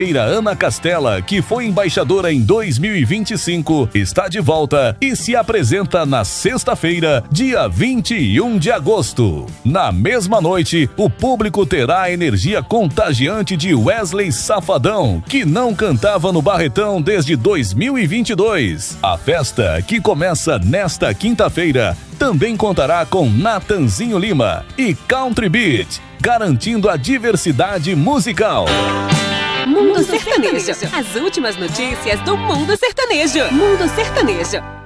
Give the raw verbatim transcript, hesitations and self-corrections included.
Ana Castela, que foi embaixadora em dois mil e vinte e cinco, está de volta e se apresenta na sexta-feira, dia vinte e um de agosto. Na mesma noite, o público terá a energia contagiante de Wesley Safadão, que não cantava no Barretão desde dois mil e vinte e dois. A festa, que começa nesta quinta-feira, também contará com Natanzinho Lima e Country Beat, garantindo a diversidade musical. Mundo Sertanejo. As últimas notícias do Mundo Sertanejo. Mundo Sertanejo.